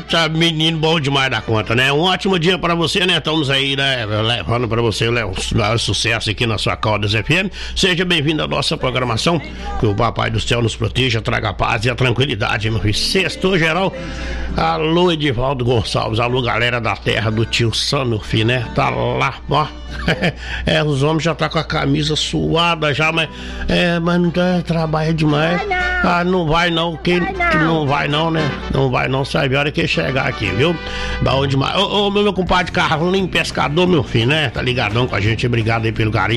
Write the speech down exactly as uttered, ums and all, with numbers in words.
Eita, menino bom demais da conta, né? Um ótimo dia pra você, né? Estamos aí, né? Levando pra você o maior sucesso aqui na sua Caldas F M. Seja bem-vindo à nossa programação. Que o Papai do Céu nos proteja, traga a paz e a tranquilidade, meu filho. Sextou geral. Alô, Edivaldo Gonçalves. Alô, galera da terra do tio Sam, meu filho, né? Tá lá, ó. É, os homens já tá com a camisa suada já, mas é, mas não tá, trabalha demais. Ah, não vai não, que, que não vai não, né? Não vai não, sabe a hora que chegar aqui, viu? Bom demais. Ô, ô meu, meu compadre Carlinhos Pescador, meu filho, né? Tá ligadão com a gente, obrigado aí pelo carinho.